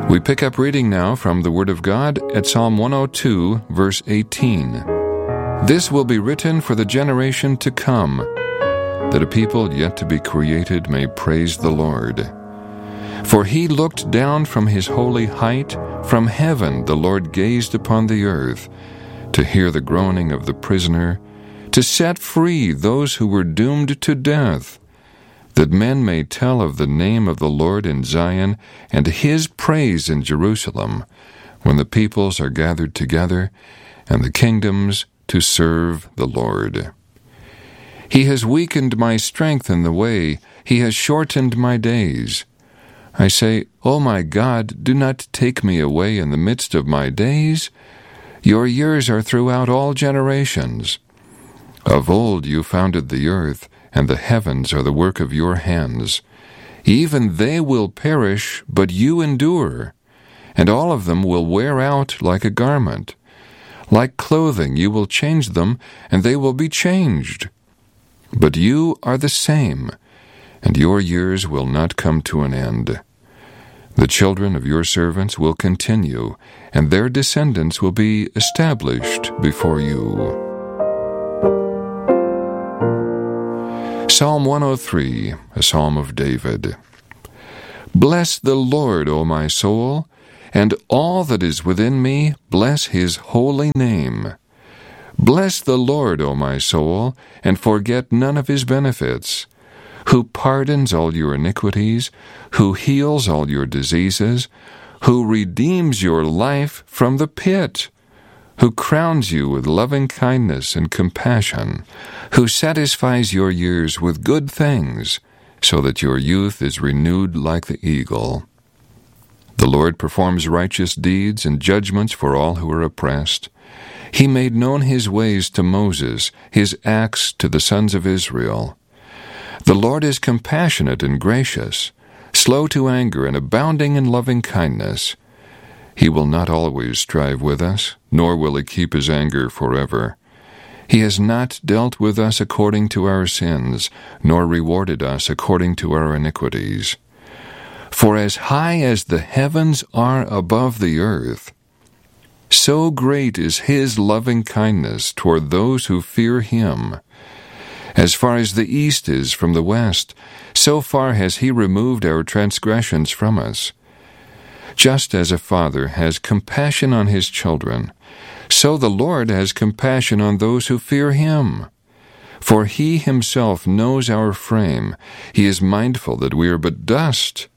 We pick up reading now from the Word of God at Psalm 102, verse 18. This will be written for the generation to come, that a people yet to be created may praise the Lord. For he looked down from his holy height, from heaven the Lord gazed upon the earth, to hear the groaning of the prisoner, to set free those who were doomed to death, that men may tell of the name of the Lord in Zion, and his praise in Jerusalem, when the peoples are gathered together, and the kingdoms to serve the Lord. He has weakened my strength in the way, he has shortened my days. I say, O my God, do not take me away in the midst of my days. Your years are throughout all generations. Of old you founded the earth, and the heavens are the work of your hands. Even they will perish, but you endure, and all of them will wear out like a garment. Like clothing you will change them, and they will be changed. But you are the same, and your years will not come to an end. The children of your servants will continue, and their descendants will be established before you. Psalm 103, a psalm of David. Bless the Lord, O my soul, and all that is within me, bless his holy name. Bless the Lord, O my soul, and forget none of his benefits, who pardons all your iniquities, who heals all your diseases, who redeems your life from the pit, who crowns you with loving kindness and compassion, who satisfies your years with good things, so that your youth is renewed like the eagle. The Lord performs righteous deeds and judgments for all who are oppressed. He made known his ways to Moses, his acts to the sons of Israel. The Lord is compassionate and gracious, slow to anger and abounding in loving kindness. He will not always strive with us, nor will he keep his anger forever. He has not dealt with us according to our sins, nor rewarded us according to our iniquities. For as high as the heavens are above the earth, so great is his loving kindness toward those who fear him. As far as the east is from the west, so far has he removed our transgressions from us. Just as a father has compassion on his children, so the Lord has compassion on those who fear him. For he himself knows our frame. He is mindful that we are but dust.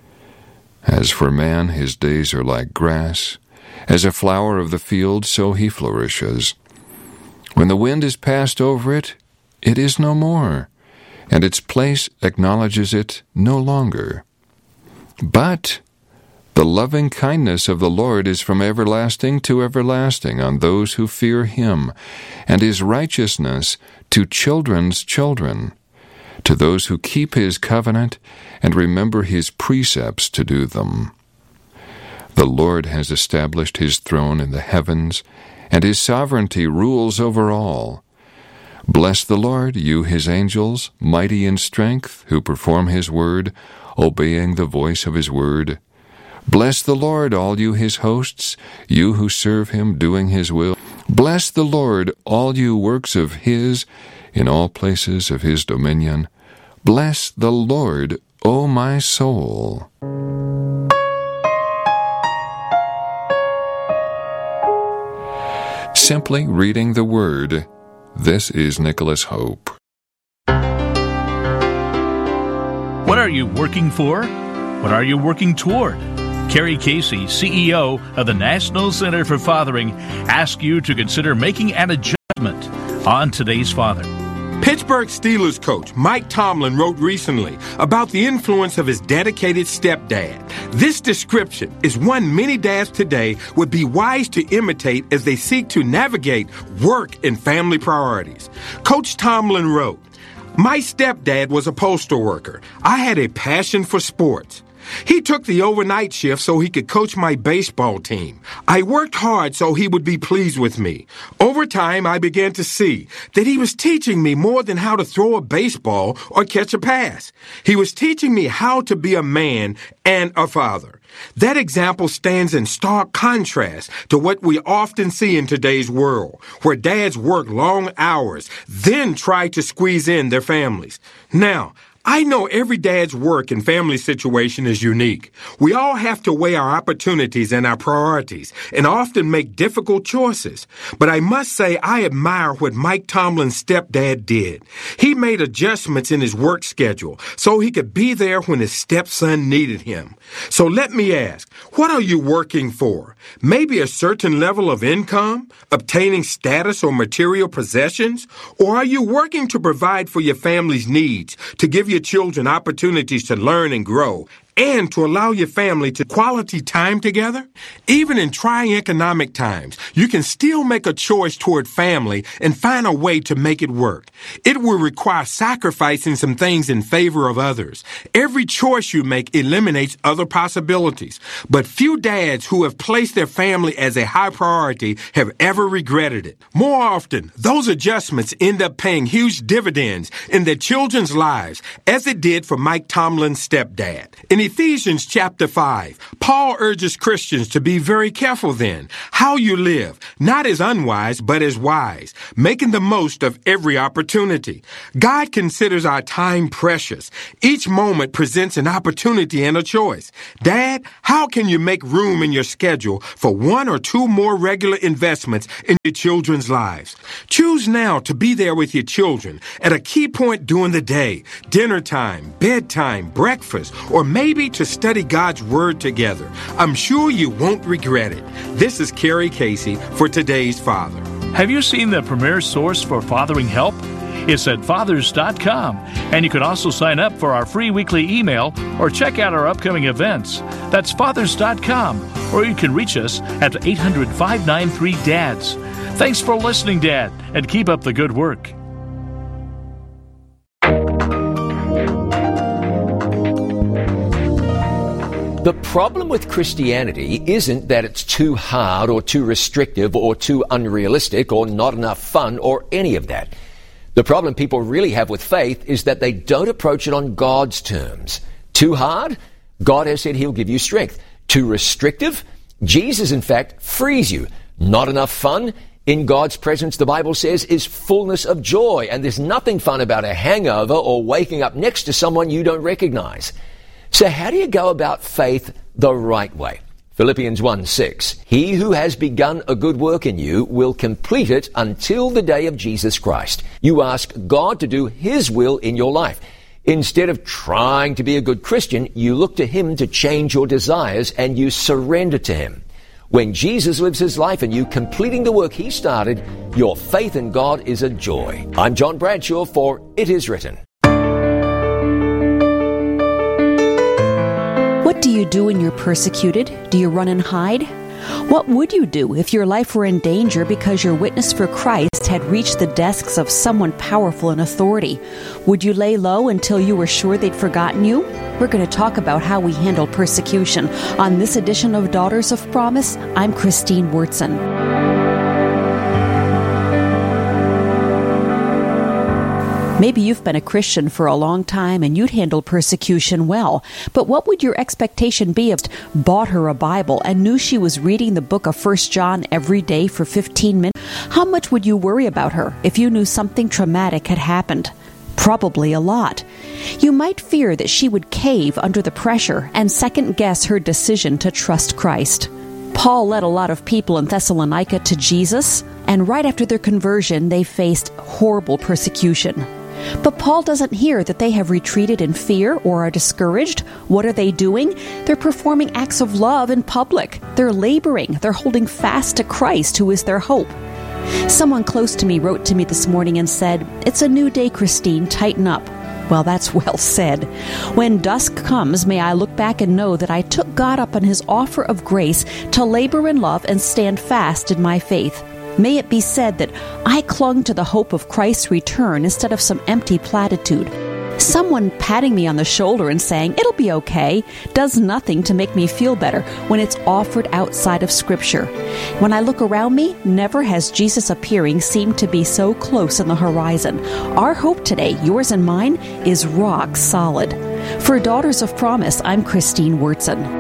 As for man, his days are like grass. As a flower of the field, so he flourishes. When the wind is passed over it, it is no more, and its place acknowledges it no longer. But the loving kindness of the Lord is from everlasting to everlasting on those who fear him, and his righteousness to children's children, to those who keep his covenant and remember his precepts to do them. The Lord has established his throne in the heavens, and his sovereignty rules over all. Bless the Lord, you his angels, mighty in strength, who perform his word, obeying the voice of his word. Bless the Lord, all you his hosts, you who serve him, doing his will. Bless the Lord, all you works of his, in all places of his dominion. Bless the Lord, O my soul. Simply reading the Word. This is Nicholas Hope. What are you working for? What are you working toward? Kerry Casey, CEO of the National Center for Fathering, asks you to consider making an adjustment on today's father. Pittsburgh Steelers coach Mike Tomlin wrote recently about the influence of his dedicated stepdad. This description is one many dads today would be wise to imitate as they seek to navigate work and family priorities. Coach Tomlin wrote, "My stepdad was a postal worker. I had a passion for sports. He took the overnight shift so he could coach my baseball team. I worked hard so he would be pleased with me. Over time, I began to see that he was teaching me more than how to throw a baseball or catch a pass. He was teaching me how to be a man and a father. That example stands in stark contrast to what we often see in today's world, where dads work long hours, then try to squeeze in their families. Now, I know every dad's work and family situation is unique. We all have to weigh our opportunities and our priorities and often make difficult choices. But I must say I admire what Mike Tomlin's stepdad did. He made adjustments in his work schedule so he could be there when his stepson needed him. So let me ask, what are you working for? Maybe a certain level of income, obtaining status or material possessions? Or are you working to provide for your family's needs, to give your children opportunities to learn and grow, and to allow your family to quality time together? Even in trying economic times, you can still make a choice toward family and find a way to make it work. It will require sacrificing some things in favor of others. Every choice you make eliminates other possibilities, but few dads who have placed their family as a high priority have ever regretted it. More often, those adjustments end up paying huge dividends in their children's lives, as it did for Mike Tomlin's stepdad. In Ephesians chapter 5, Paul urges Christians to be very careful then how you live, not as unwise, but as wise, making the most of every opportunity. God considers our time precious. Each moment presents an opportunity and a choice. Dad, how can you make room in your schedule for one or two more regular investments in your children's lives? Choose now to be there with your children at a key point during the day, dinner time, bedtime, breakfast, or maybe to study God's Word together. I'm sure you won't regret it. This is Kerry Casey for Today's Father. Have you seen the premier source for fathering help? It's at fathers.com, and you can also sign up for our free weekly email or check out our upcoming events. That's fathers.com, or you can reach us at 800-593-DADS. Thanks for listening, Dad, and keep up the good work. The problem with Christianity isn't that it's too hard or too restrictive or too unrealistic or not enough fun or any of that. The problem people really have with faith is that they don't approach it on God's terms. Too hard? God has said He'll give you strength. Too restrictive? Jesus, in fact, frees you. Not enough fun? In God's presence, the Bible says, is fullness of joy, and there's nothing fun about a hangover or waking up next to someone you don't recognize. So how do you go about faith the right way? Philippians 1:6, He who has begun a good work in you will complete it until the day of Jesus Christ. You ask God to do His will in your life. Instead of trying to be a good Christian, you look to Him to change your desires and you surrender to Him. When Jesus lives His life in you, completing the work He started, your faith in God is a joy. I'm John Bradshaw for It Is Written. What do you do when you're persecuted? Do you run and hide? What would you do if your life were in danger because your witness for Christ had reached the desks of someone powerful in authority? Would you lay low until you were sure they'd forgotten you? We're going to talk about how we handle persecution. On this edition of Daughters of Promise, I'm Christine Wurtson. Maybe you've been a Christian for a long time and you'd handle persecution well. But what would your expectation be if you bought her a Bible and knew she was reading the book of 1 John every day for 15 minutes? How much would you worry about her if you knew something traumatic had happened? Probably a lot. You might fear that she would cave under the pressure and second-guess her decision to trust Christ. Paul led a lot of people in Thessalonica to Jesus, and right after their conversion, they faced horrible persecution. But Paul doesn't hear that they have retreated in fear or are discouraged. What are they doing? They're performing acts of love in public. They're laboring. They're holding fast to Christ, who is their hope. Someone close to me wrote to me this morning and said, "It's a new day, Christine. Tighten up." Well, that's well said. When dusk comes, may I look back and know that I took God up on His offer of grace to labor in love and stand fast in my faith. May it be said that I clung to the hope of Christ's return instead of some empty platitude. Someone patting me on the shoulder and saying, "It'll be okay," does nothing to make me feel better when it's offered outside of Scripture. When I look around me, never has Jesus appearing seemed to be so close on the horizon. Our hope today, yours and mine, is rock solid. For Daughters of Promise, I'm Christine Wurtzen.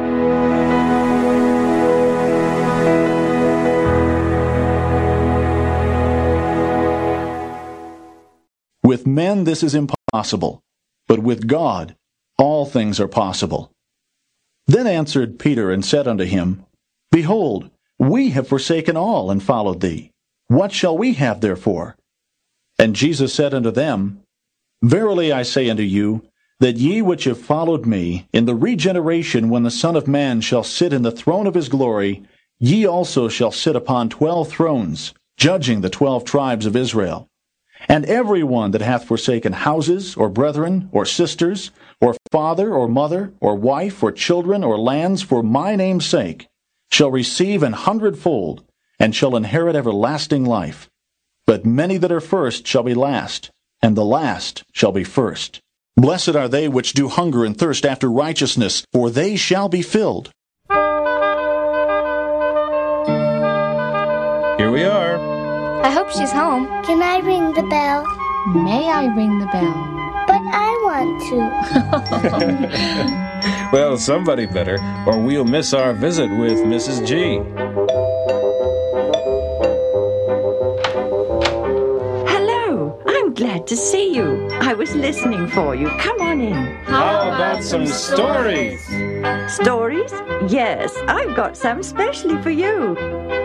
With men this is impossible, but with God all things are possible. Then answered Peter and said unto him, Behold, we have forsaken all and followed thee. What shall we have therefore? And Jesus said unto them, Verily I say unto you, that ye which have followed me, in the regeneration when the Son of Man shall sit in the throne of his glory, ye also shall sit upon 12 thrones, judging the 12 tribes of Israel. And every one that hath forsaken houses, or brethren, or sisters, or father, or mother, or wife, or children, or lands, for my name's sake, shall receive 100-fold, and shall inherit everlasting life. But many that are first shall be last, and the last shall be first. Blessed are they which do hunger and thirst after righteousness, for they shall be filled. Here we are. I hope she's home. Can I ring the bell? May I ring the bell? But I want to. Well, somebody better, or we'll miss our visit with Mrs. G. Hello, I'm glad to see you. I was listening for you. Come on in. How about some stories? Stories? Yes, I've got some specially for you.